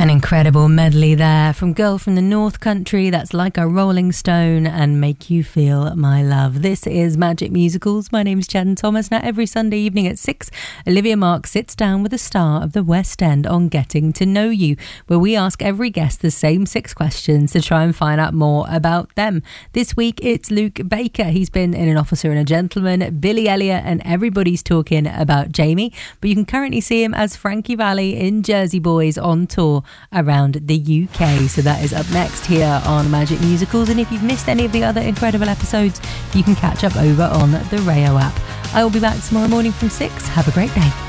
An incredible medley there from Girl from the North Country, that's Like a Rolling Stone, and Make You Feel My Love. This is Magic Musicals. My name's Jen Thomas. Now every Sunday evening at 6, Olivia Mark sits down with a star of the West End on Getting to Know You, where we ask every guest the same 6 questions to try and find out more about them. This week it's Luke Baker. He's been in An Officer and a Gentleman, Billy Elliot, and everybody's talking about Jamie, but you can currently see him as Frankie Valli in Jersey Boys on tour around the UK. So that is up next here on Magic Musicals, and if you've missed any of the other incredible episodes, you can catch up over on the Rayo app. I will be back tomorrow morning from 6. Have a great day.